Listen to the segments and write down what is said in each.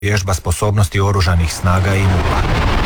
Vježba sposobnosti oružanih snaga i MUP-a.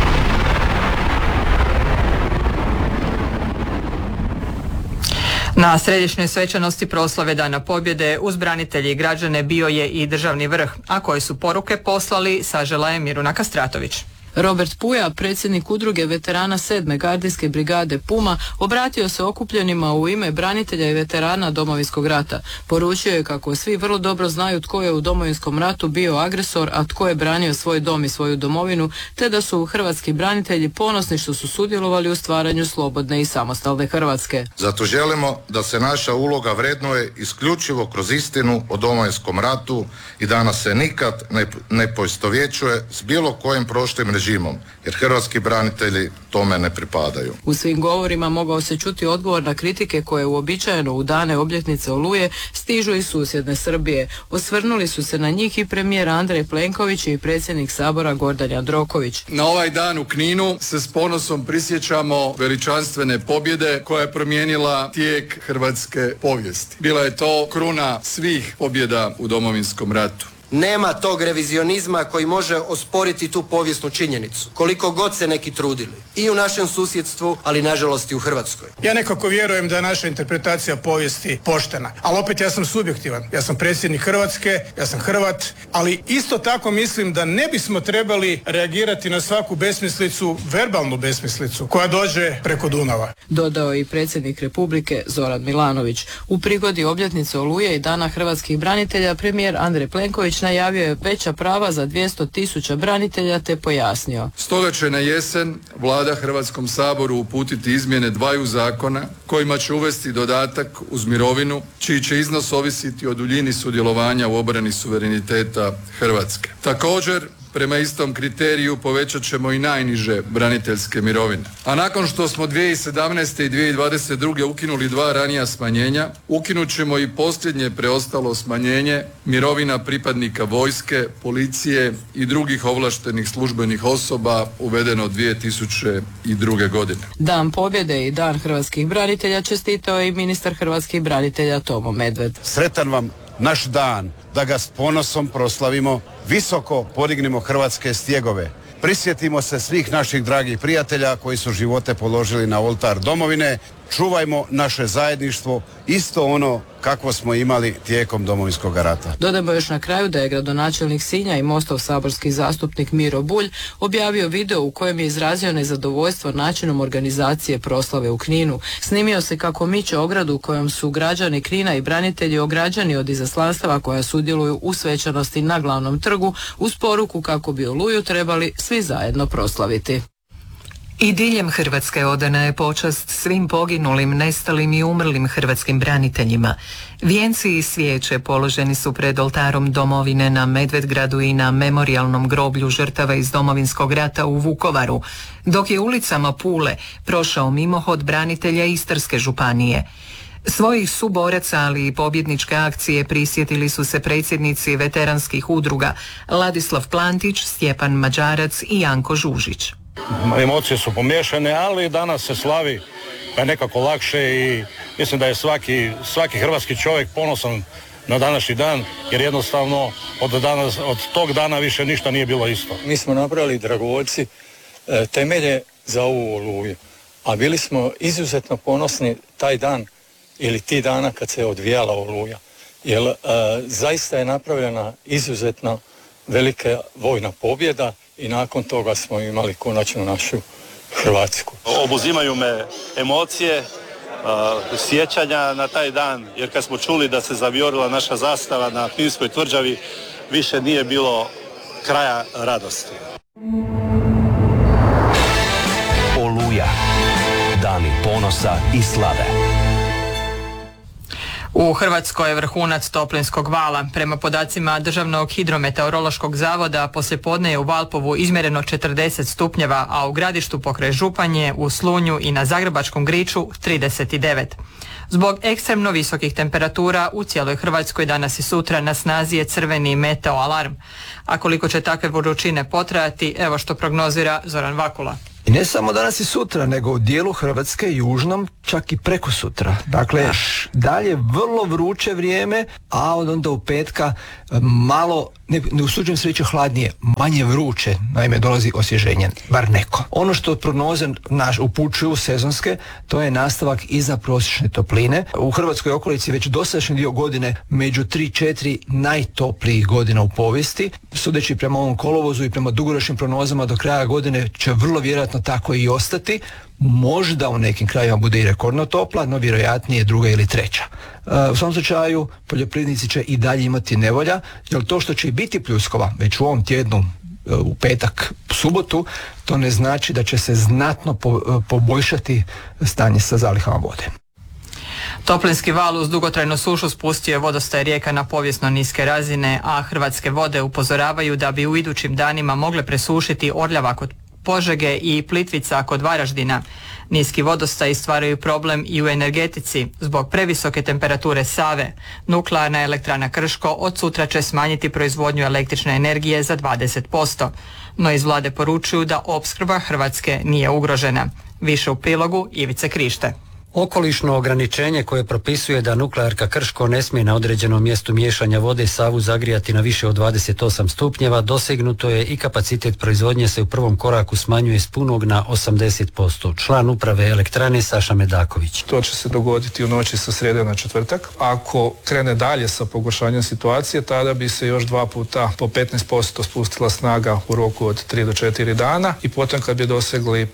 Na središnjoj svečanosti proslave Dana pobjede uz branitelje i građane bio je i državni vrh, a koje su poruke poslali sažela je Miruna Kastratović. Robert Puja, predsjednik udruge veterana 7. gardijske brigade Puma, obratio se okupljenima u ime branitelja i veterana Domovinskog rata. Poručio je kako svi vrlo dobro znaju tko je u Domovinskom ratu bio agresor, a tko je branio svoj dom i svoju domovinu, te da su hrvatski branitelji ponosni što su sudjelovali u stvaranju slobodne i samostalne Hrvatske. Zato želimo da se naša uloga vrednuje isključivo kroz istinu o Domovinskom ratu i da nas se nikad ne poistovjećuje s bilo kojim prošlim režimom, jer hrvatski branitelji tome ne pripadaju. U svim govorima mogao se čuti odgovor na kritike koje uobičajeno u dane obljetnice Oluje stižu iz susjedne Srbije. Osvrnuli su se na njih i premijer Andrej Plenković i predsjednik Sabora Gordan Jandroković. Na ovaj dan u Kninu se s ponosom prisjećamo veličanstvene pobjede koja je promijenila tijek hrvatske povijesti. Bila je to kruna svih pobjeda u Domovinskom ratu. Nema tog revizionizma koji može osporiti tu povijesnu činjenicu, koliko god se neki trudili. I u našem susjedstvu, ali nažalost i u Hrvatskoj. Ja nekako vjerujem da je naša interpretacija povijesti poštena, ali opet ja sam subjektivan. Ja sam predsjednik Hrvatske, ja sam Hrvat, ali isto tako mislim da ne bismo trebali reagirati na svaku besmislicu, verbalnu besmislicu, koja dođe preko Dunava. Dodao je i predsjednik Republike Zoran Milanović. U prigodi obljetnice Oluje i Dana hrvatskih branitelja premijer Andrej Plenković najavio je veća prava za 200.000 branitelja te pojasnio. Stoga će na jesen Vlada Hrvatskom saboru uputiti izmjene dvaju zakona kojima će uvesti dodatak uz mirovinu čiji će iznos ovisiti o duljini sudjelovanja u obrani suvereniteta Hrvatske. Također, prema istom kriteriju povećat ćemo i najniže braniteljske mirovine. A nakon što smo 2017. i 2022. ukinuli dva ranija smanjenja, ukinut ćemo i posljednje preostalo smanjenje mirovina pripadnika vojske, policije i drugih ovlaštenih službenih osoba uvedeno 2002. godine. Dan pobjede i Dan hrvatskih branitelja čestitao je i ministar hrvatskih branitelja Tomo Medved. Sretan vam naš dan, da ga s ponosom proslavimo, visoko podignemo hrvatske stjegove. Prisjetimo se svih naših dragih prijatelja koji su živote položili na oltar domovine. Čuvajmo naše zajedništvo, isto ono kakvo smo imali tijekom Domovinskog rata. Dodajmo još na kraju da je gradonačelnik Sinja i Mostov saborski zastupnik Miro Bulj objavio video u kojem je izrazio nezadovoljstvo načinom organizacije proslave u Kninu. Snimio se kako miče ogradu u kojom su građani Knina i branitelji ograđani od izaslanstava koja sudjeluju u svečanosti na glavnom trgu uz poruku kako bi Oluju trebali svi zajedno proslaviti. I diljem Hrvatske odana je počast svim poginulim, nestalim i umrlim hrvatskim braniteljima. Vijenci i svijeće položeni su pred oltarom domovine na Medvedgradu i na memorijalnom groblju žrtava iz Domovinskog rata u Vukovaru, dok je ulicama Pule prošao mimohod branitelja Istarske županije. Svojih suboraca, ali i pobjedničke akcije prisjetili su se predsjednici veteranskih udruga Ladislav Plantić, Stjepan Mađarac i Janko Žužić. Emocije su pomiješane, ali danas se slavi pa je nekako lakše i mislim da je svaki hrvatski čovjek ponosan na današnji dan, jer jednostavno od tog dana više ništa nije bilo isto. Mi smo napravili, dragovoljci, temelje za ovu Oluju, a bili smo izuzetno ponosni taj dan ili ti dana kad se odvijala Oluja, jer zaista je napravljena izuzetno velika vojna pobjeda i nakon toga smo imali konačno našu Hrvatsku. Obuzimaju me emocije, sjećanja na taj dan, jer kad smo čuli da se zavijorila naša zastava na Kninskoj tvrđavi, više nije bilo kraja radosti. Oluja. Dani ponosa i slave. U Hrvatskoj je vrhunac toplinskog vala. Prema podacima Državnog hidrometeorološkog zavoda poslijepodne je u Valpovu izmjereno 40 stupnjeva, a u Gradištu pokraj Županje, u Slunju i na Zagrebačkom Griču 39. Zbog ekstremno visokih temperatura u cijeloj Hrvatskoj danas i sutra na snazi je crveni meteo alarm. A koliko će takve vrućine potrajati, evo što prognozira Zoran Vakula. I ne samo danas i sutra, nego u dijelu Hrvatske, južnom, čak i preko sutra. Dakle, dalje vrlo vruće vrijeme, a od onda u petka malo, ne usuđujem se reći hladnije, manje vruće, naime dolazi osvježenje, bar neko. Ono što prognoze upućuju sezonske, to je nastavak iza prosječne topline. U Hrvatskoj okolici već dosadašnji dio godine među 3-4 najtoplijih godina u povijesti. Sudeći prema ovom kolovozu i prema dugoročnim prognozama do kraja godine će vrlo vjerojatno tako i ostati. Možda u nekim krajima bude i rekordno topla, no vjerojatnije druga ili treća. U svom slučaju poljoprivrednici će i dalje imati nevolja, jer to što će biti pljuskova već u ovom tjednu, u petak, subotu, to ne znači da će se znatno poboljšati stanje sa zalihama vode. Toplinski val uz dugotrajnu sušu spustio je vodostaj rijeka na povijesno niske razine, a Hrvatske vode upozoravaju da bi u idućim danima mogle presušiti Orljava kod Požege i Plitvica kod Varaždina. Niski vodostaji stvaraju problem i u energetici. Zbog previsoke temperature Save, nuklearna elektrana Krško od sutra će smanjiti proizvodnju električne energije za 20%. No iz vlade poručuju da opskrba Hrvatske nije ugrožena. Više u prilogu Ivice Krište. Okolišno ograničenje koje propisuje da nuklearka Krško ne smije na određenom mjestu miješanja vode Savu zagrijati na više od 28 stupnjeva dosegnuto je i kapacitet proizvodnje se u prvom koraku smanjuje s punog na 80%. Član uprave elektrane Saša Medaković. To će se dogoditi u noći sa srijede na četvrtak. Ako krene dalje sa pogoršanjem situacije, tada bi se još 2 puta po 15% spustila snaga u roku od 3 do 4 dana i potom kad bi dosegli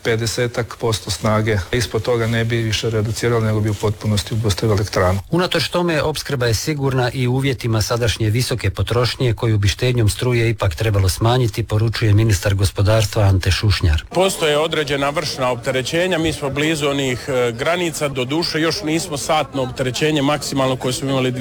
50% snage, ispod toga ne bi više reducirali, nego bi u potpunosti obustavili elektranu. Unatoč tome, opskrba je sigurna i u uvjetima sadašnje visoke potrošnje koju bi štednjom struje ipak trebalo smanjiti, poručuje ministar gospodarstva Ante Šušnjar. Postoje određena vršna opterećenja, mi smo blizu onih granica, do duše još nismo satno opterećenje maksimalno koje smo imali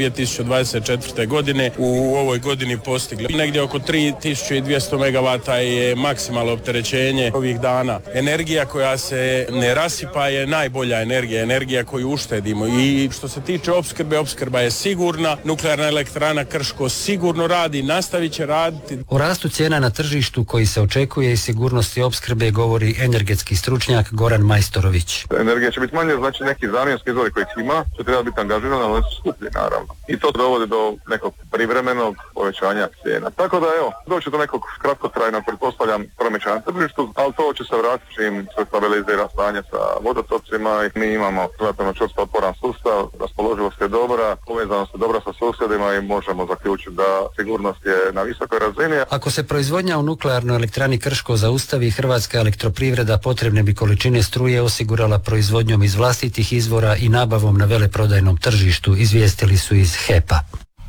2024. godine u ovoj godini postigli. Negdje oko 3200 MW je maksimalno opterećenje ovih dana. Energija koja se ne rasipa je najbolja energija koju uštedimo i što se tiče opskrbe, opskrba je sigurna, nuklearna elektrana Krško sigurno radi, nastavit će raditi. O rastu cijena na tržištu koji se očekuje i sigurnosti opskrbe govori energetski stručnjak Goran Majstorović. Energija će biti manje, znači neki zamjenski izvori kojih ima će treba biti angažirani, ali su skuplji naravno. I to dovodi do nekog privremenog povećanja cijena. Tako da evo, doći do nekog kratkotrajnog, pretpostavljam, promičanja na tržištu, ali to će se vratiti čim se stabilizira stanje sa vodotocima i mi imamo relativno čvrsto otporan sustav, raspoloživost je dobra, povezanost je dobra sa susjedima i možemo zaključiti da sigurnost je na visokoj razini. Ako se proizvodnja u nuklearnoj elektrani Krško zaustavi, Hrvatska elektroprivreda potrebne bi količine struje osigurala proizvodnjom iz vlastitih izvora i nabavom na veleprodajnom tržištu, izvijestili su iz HEP-a.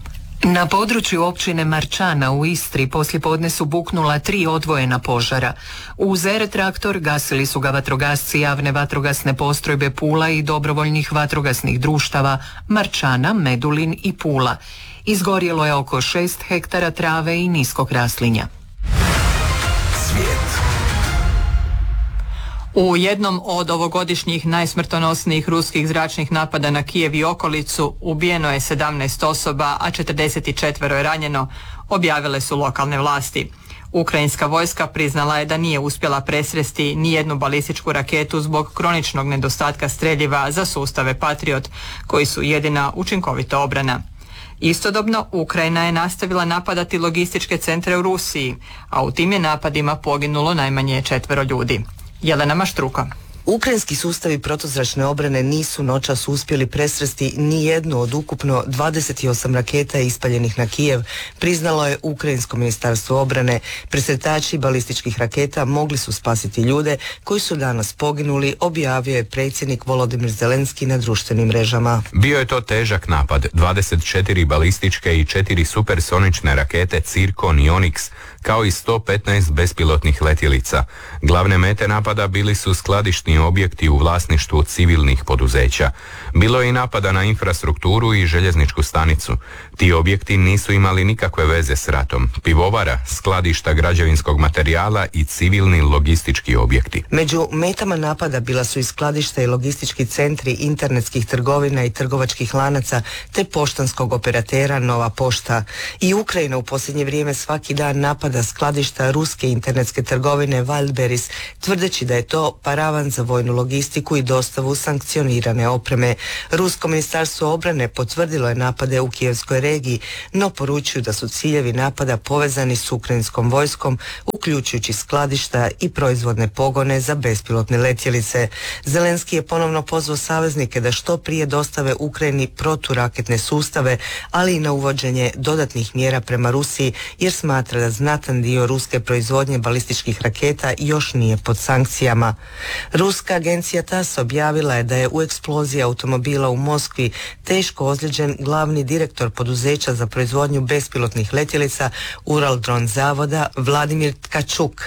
Na području općine Marčana u Istri poslijepodne su buknula 3 odvojena požara. Uz R-traktor gasili su ga vatrogasci javne vatrogasne postrojbe Pula i dobrovoljnih vatrogasnih društava Marčana, Medulin i Pula. Izgorjelo je oko 6 hektara trave i niskog raslinja. U jednom od ovogodišnjih najsmrtonosnijih ruskih zračnih napada na Kijev i okolicu ubijeno je 17 osoba, a 44 je ranjeno, objavile su lokalne vlasti. Ukrajinska vojska priznala je da nije uspjela presresti ni jednu balističku raketu zbog kroničnog nedostatka streljiva za sustave Patriot, koji su jedina učinkovita obrana. Istodobno, Ukrajina je nastavila napadati logističke centre u Rusiji, a u tim je napadima poginulo najmanje 4 ljudi. Jelena Maštruka. Ukrajinski sustavi protuzračne obrane nisu noćas uspjeli presresti ni jednu od ukupno 28 raketa ispaljenih na Kijev, priznalo je Ukrajinsko ministarstvo obrane. Presretači balističkih raketa mogli su spasiti ljude koji su danas poginuli, objavio je predsjednik Volodymyr Zelenski na društvenim mrežama. Bio je to težak napad, 24 balističke i 4 supersonične rakete Cirkon i Onyx, kao i 115 bespilotnih letjelica. Glavne mete napada bili su skladišni objekti u vlasništvu civilnih poduzeća. Bilo je i napada na infrastrukturu i željezničku stanicu. Ti objekti nisu imali nikakve veze s ratom. Pivovara, skladišta građevinskog materijala i civilni logistički objekti. Među metama napada bila su i skladišta i logistički centri internetskih trgovina i trgovačkih lanaca te poštanskog operatera Nova Pošta. I Ukrajina u posljednje vrijeme svaki dan napada napada skladišta ruske internetske trgovine Wildberries, tvrdeći da je to paravan za vojnu logistiku i dostavu sankcionirane opreme. Rusko ministarstvo obrane potvrdilo je napade u Kijevskoj regiji, no poručuju da su ciljevi napada povezani s ukrajinskom vojskom, uključujući skladišta i proizvodne pogone za bespilotne letjelice. Zelenski je ponovno pozvao saveznike da što prije dostave Ukrajini proturaketne sustave, ali i na uvođenje dodatnih mjera prema Rusiji, jer smatra da znatan dio ruske proizvodnje balističkih raketa još nije pod sankcijama. Ruska agencija TASS objavila je da je u eksploziji automobila u Moskvi teško ozlijeđen glavni direktor poduzeća za proizvodnju bespilotnih letjelica Uraldron zavoda Vladimir Tkačuk.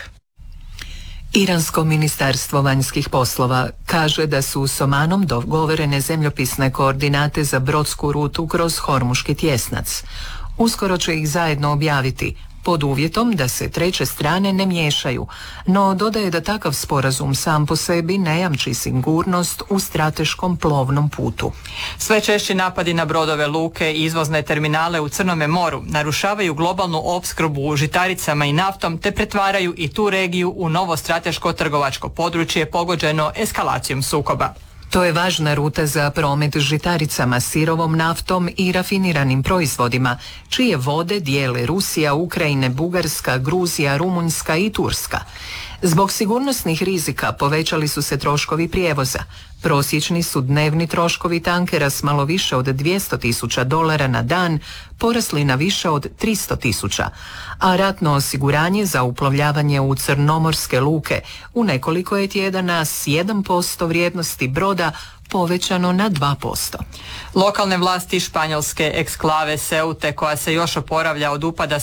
Iransko ministarstvo vanjskih poslova kaže da su s Omanom dogovorene zemljopisne koordinate za brodsku rutu kroz Hormuški tjesnac. Uskoro će ih zajedno objaviti, pod uvjetom da se treće strane ne miješaju, no dodaje da takav sporazum sam po sebi ne jamči sigurnost u strateškom plovnom putu. Sve češći napadi na brodove, luke i izvozne terminale u Crnome moru narušavaju globalnu opskrbu žitaricama i naftom te pretvaraju i tu regiju u novo strateško trgovačko područje pogođeno eskalacijom sukoba. To je važna ruta za promet žitaricama, sirovom naftom i rafiniranim proizvodima, čije vode dijele Rusija, Ukrajina, Bugarska, Gruzija, Rumunjska i Turska. Zbog sigurnosnih rizika povećali su se troškovi prijevoza. Prosječni su dnevni troškovi tankera s malo više od $200,000 na dan porasli na više od 300,000, a ratno osiguranje za uplovljavanje u crnomorske luke u nekoliko je tjedana s 1% vrijednosti broda povećano na 2%. Lokalne vlasti Španjolske eksklave Seute, koja se još oporavlja od upada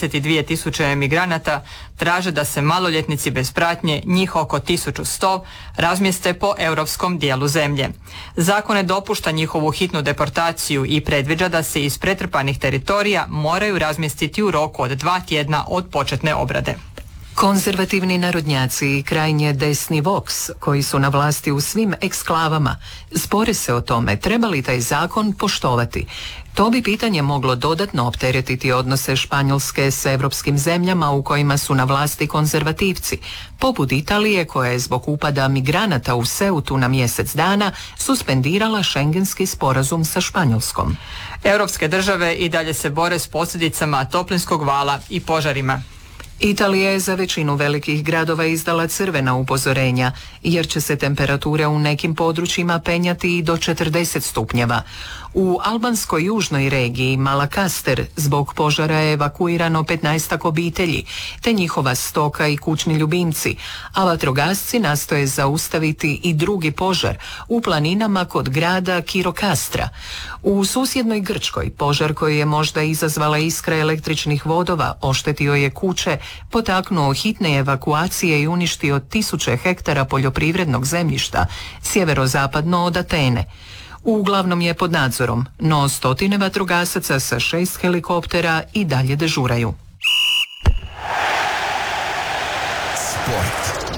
72,000 emigranata, traže da se maloljetnici bez pratnje, njih oko 1100, razmjeste po europskom dijelu zemlje. Zakon ne dopušta njihovu hitnu deportaciju i predviđa da se iz pretrpanih teritorija moraju razmjestiti u roku od 2 tjedna od početne obrade. Konzervativni narodnjaci i krajnje desni Vox, koji su na vlasti u svim eksklavama, spore se o tome treba li taj zakon poštovati. To bi pitanje moglo dodatno opteretiti odnose Španjolske s europskim zemljama u kojima su na vlasti konzervativci, poput Italije koja je zbog upada migranata u Seutu na mjesec dana suspendirala šengenski sporazum sa Španjolskom. Europske države i dalje se bore s posljedicama toplinskog vala i požarima. Italija je za većinu velikih gradova izdala crvena upozorenja, jer će se temperature u nekim područjima penjati i do 40 stupnjeva. U albanskoj južnoj regiji Malakaster zbog požara je evakuirano 15 obitelji, te njihova stoka i kućni ljubimci, a vatrogasci nastoje zaustaviti i drugi požar u planinama kod grada Kirokastra. U susjednoj Grčkoj požar koji je možda izazvala iskra električnih vodova oštetio je kuće, potaknuo hitne evakuacije i uništio 1000 hektara poljoprivrednog zemljišta sjeverozapadno od Atene. Uglavnom je pod nadzorom, no stotine vatrogasaca sa 6 helikoptera i dalje dežuraju. Sport.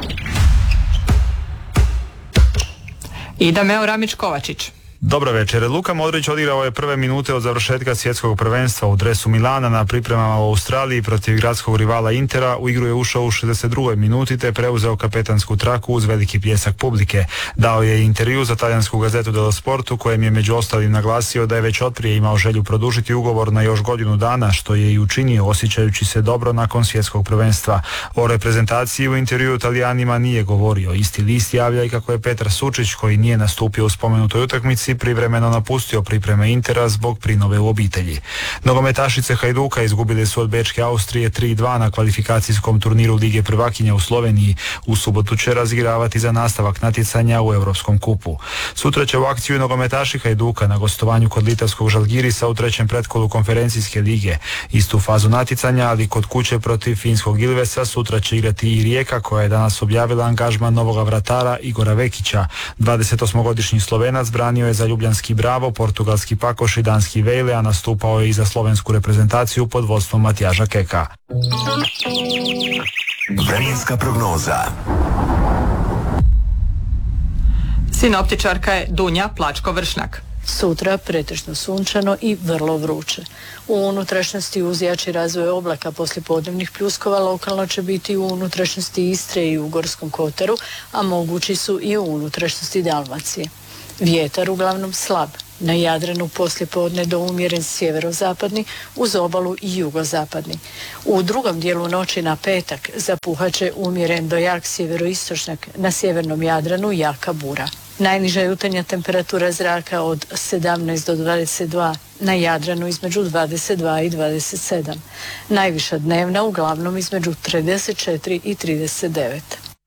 Ida Meo Ramić-Kovačić. Dobro večer. Luka Modrić odigrao je prve minute od završetka svjetskog prvenstva u dresu Milana na pripremama u Australiji protiv gradskog rivala Intera. U igru je ušao u 62. minuti te preuzeo kapetansku traku uz veliki pljesak publike. Dao je intervju za talijansku gazetu dello Sportu, kojem je među ostalim naglasio da je već otprije imao želju produžiti ugovor na još godinu dana, što je i učinio osjećajući se dobro nakon svjetskog prvenstva. O reprezentaciji u intervju Talijanima nije govorio. Isti list javlja i kako je Petar Sučić, koji nije nastupio u spomenutoj utakmici, privremeno napustio pripreme Intera zbog prinove u obitelji. Nogometašice Hajduka izgubile su od Bečke Austrije 3-2 na kvalifikacijskom turniru Lige prvakinja u Sloveniji. U subotu će razigravati za nastavak natjecanja u Europskom kupu. Sutra će u akciju nogometaši Hajduka na gostovanju kod litavskog Žalgirisa u trećem pretkolu konferencijske lige. Istu fazu natjecanja, ali kod kuće protiv finskog Ilvesa, sutra će igrati i Rijeka, koja je danas objavila angažman novoga vratara Igora Vekića. 28-godišnji Slovenac branio je za ljubljanski Bravo, portugalski Pakoš i danski Vejle, a nastupao je i za slovensku reprezentaciju pod vodstvom Matjaža Keka. Vremenska prognoza. Sinoptičarka je Dunja Plačko-Vršnjak. Sutra pretežno sunčano i vrlo vruće. U unutrašnjosti uz jači razvoj oblaka poslijepodnevnih pljuskova lokalno će biti u unutrašnjosti Istre i u Gorskom kotaru, a mogući su i u unutrašnjosti Dalmacije. Vjetar uglavnom slab. Na Jadranu poslijepodne do umjeren sjeverozapadni, uz obalu i jugozapadni. U drugom dijelu noći na petak zapuhat će umjeren do jak sjeveroistočnjak, na sjevernom Jadranu jaka bura. Najniža jutarnja temperatura zraka od 17 do 22, na Jadranu između 22 i 27. Najviša dnevna uglavnom između 34 i 39.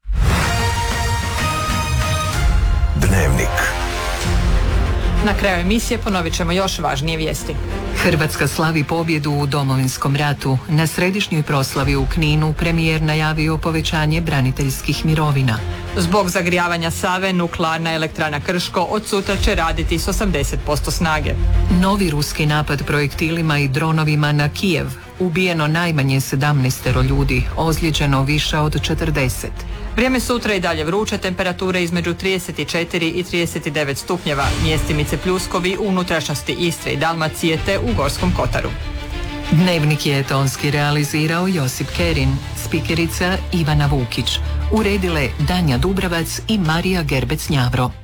Dnevnik. Na kraju emisije ponovit ćemo još važnije vijesti. Hrvatska slavi pobjedu u Domovinskom ratu. Na središnjoj proslavi u Kninu premijer najavio povećanje braniteljskih mirovina. Zbog zagrijavanja Save, nuklearna elektrana Krško od sutra će raditi s 80% snage. Novi ruski napad projektilima i dronovima na Kijev. Ubijeno najmanje 17 ljudi, ozlijeđeno više od 40. Vrijeme sutra i dalje vruće, temperature između 34 i 39 stupnjeva, mjestimice pljuskovi u unutrašnjosti Istre i Dalmacije te u Gorskom kotaru. Dnevnik je tonski realizirao Josip Kerin, spikerica Ivana Vukić. Uredile Danja Dubravac i Marija Gerbec-Njavro.